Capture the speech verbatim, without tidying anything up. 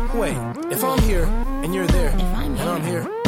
Wait, if I'm here and you're there, If I'm and I'm here here